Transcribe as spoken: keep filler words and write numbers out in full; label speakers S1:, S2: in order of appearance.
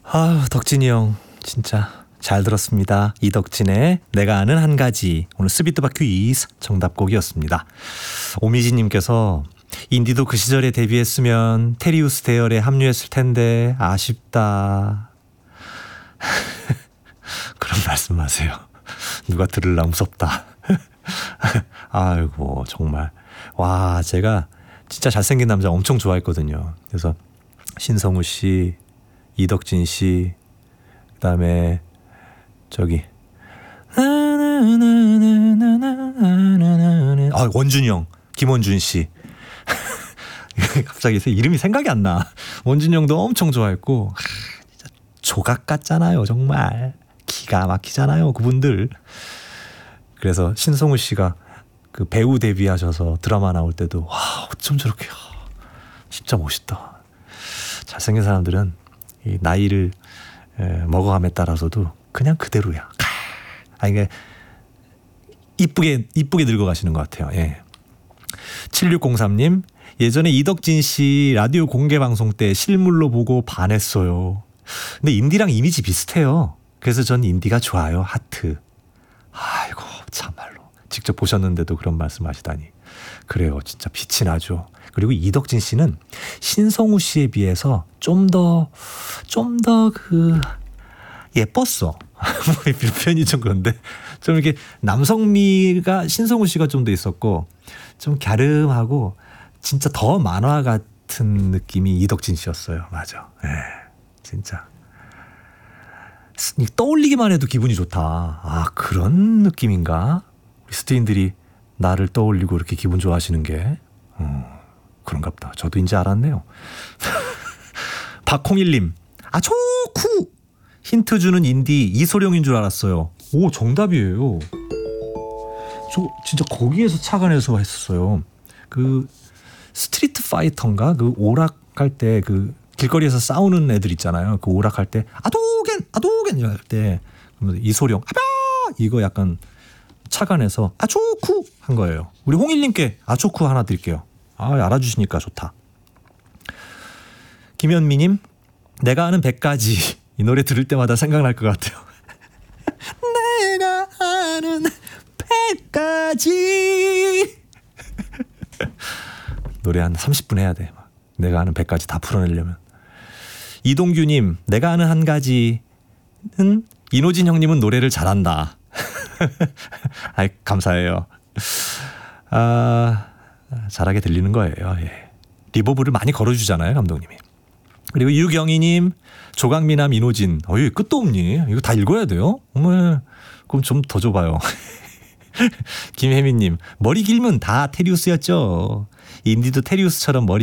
S1: 아, 덕진이 형 진짜 잘 들었습니다. 이덕진의 내가 아는 한 가지. 오늘 스비트바 퀴즈 정답곡이었습니다. 오미진님께서 인디도 그 시절에 데뷔했으면 테리우스 대열에 합류했을 텐데 아쉽다. 그런 말씀하세요. 누가 들을라 무섭다. 아이고 정말 와, 제가 진짜 잘생긴 남자 엄청 좋아했거든요. 그래서 신성우 씨, 이덕진 씨, 그다음에 저기 아, 원준이 형, 김원준 씨. 갑자기 이름이 생각이 안 나. 원준이 형도 엄청 좋아했고, 진짜 조각 같잖아요. 정말 기가 막히잖아요, 그분들. 그래서 신성우 씨가 그 배우 데뷔하셔서 드라마 나올 때도 와, 어쩜 저렇게 진짜 멋있다. 잘생긴 사람들은 이 나이를 에, 먹어감에 따라서도 그냥 그대로야. 아, 이게 이쁘게 이쁘게 늙어가시는 것 같아요. 예. 칠육공삼 님, 예전에 이덕진 씨 라디오 공개 방송 때 실물로 보고 반했어요. 근데 인디랑 이미지 비슷해요. 그래서 전 인디가 좋아요. 하트. 아이고 참말로 직접 보셨는데도 그런 말씀하시다니. 그래요, 진짜 빛이 나죠. 그리고 이덕진 씨는 신성우 씨에 비해서 좀 더 좀 더 그 예뻤어. 표현이 좀 그런데 좀 이렇게 남성미가 신성우 씨가 좀 더 있었고, 좀 갸름하고 진짜 더 만화 같은 느낌이 이덕진 씨였어요. 맞아. 예, 진짜 떠올리기만 해도 기분이 좋다. 아, 그런 느낌인가? 우리 스테인들이 나를 떠올리고 이렇게 기분 좋아하시는 게 어, 그런갑다. 저도 이제 알았네요. 박홍일님, 아 초쿠 힌트 주는 인디 이소룡인 줄 알았어요. 오, 정답이에요. 저 진짜 거기에서 착안해서 했었어요. 그 스트리트 파이터인가, 그 오락할 때 그 길거리에서 싸우는 애들 있잖아요. 그 오락할 때 아도겐 아도겐 이럴 때 이소룡 아벼 이거 약간 착안해서 아초쿠 한 거예요. 우리 홍일님께 아초쿠 하나 드릴게요. 아, 알아주시니까 좋다. 김현미님, 내가 아는 백 가지. 이 노래 들을 때마다 생각날 것 같아요. 내가 아는 백 가지. 노래 한 삼십 분 해야 돼. 내가 아는 백 가지 다 풀어내려면. 이동규님, 내가 아는 한 가지는 이노진 형님은 노래를 잘한다. 아이, 감사해요. 아, 잘하게 들리는 거예요. 예. 리버브를 많이 걸어주잖아요, 감독님이. 그리고 유경희님, 조강미남 이노진. 어이, 끝도 없니? 이거 다 읽어야 돼요? 어머, 그럼 좀 더 줘봐요. 김혜민님, 머리 길면 다 테리우스였죠. 인디도 테리우스처럼 머리